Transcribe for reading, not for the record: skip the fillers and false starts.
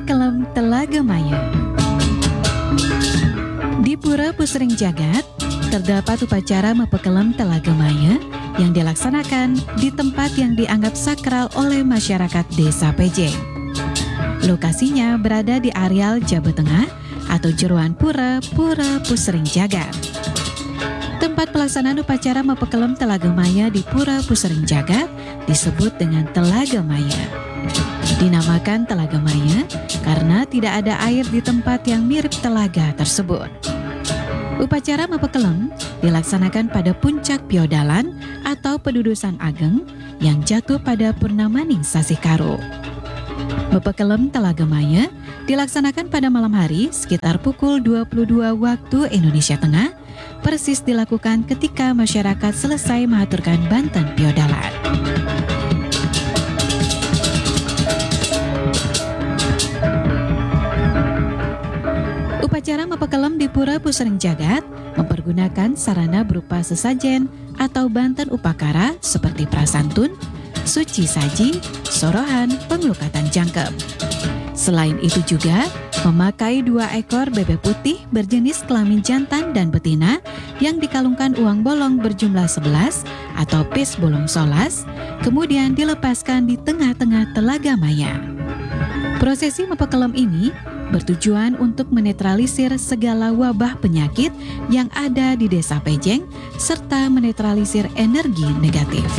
Mepekelem Telaga Maya. Di Pura Pusring Jagat, terdapat upacara Mepekelem Telaga Maya yang dilaksanakan di tempat yang dianggap sakral oleh masyarakat Desa Pejeng. Lokasinya berada di areal Jawa Tengah atau Jeroan Pura Pusring Jagat. Tempat pelaksanaan upacara Mepekelem Telaga Maya di Pura Pusring Jagat disebut dengan Telaga Maya. Dinamakan Telaga Maya karena tidak ada air di tempat yang mirip telaga tersebut. Upacara Mepekelem dilaksanakan pada puncak Piodalan atau Pedudusan Ageng yang jatuh pada Purnamaning Sasi Karo. Mepekelem Telaga Maya dilaksanakan pada malam hari sekitar pukul 22 waktu Indonesia Tengah, persis dilakukan ketika masyarakat selesai mengaturkan Banten Piodalan. Upacara Mepekelem di Pura Pusring Jagat mempergunakan sarana berupa sesajen atau banten upakara seperti prasantun, suci saji, sorohan, pengelukatan jangkep. Selain itu juga memakai 2 ekor bebek putih berjenis kelamin jantan dan betina yang dikalungkan uang bolong berjumlah 11 atau pis bolong solas, kemudian dilepaskan di tengah-tengah Telaga Maya. Prosesi Mepekelem ini bertujuan untuk menetralisir segala wabah penyakit yang ada di Desa Pejeng serta menetralisir energi negatif.